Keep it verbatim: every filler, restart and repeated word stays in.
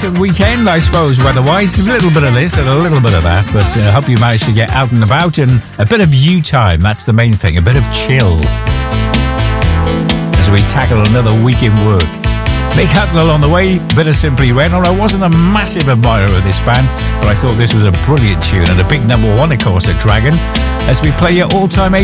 weekend, I suppose, weather-wise. A little bit of this and a little bit of that, but I uh, hope you managed to get out and about and a bit of you time. That's the main thing, a bit of chill as we tackle another week in work. Mick Hucknall on the way, bit of Simply Red. I wasn't a massive admirer of this band, but I thought this was a brilliant tune and a big number one, of course, at Dragon, as we play your all-time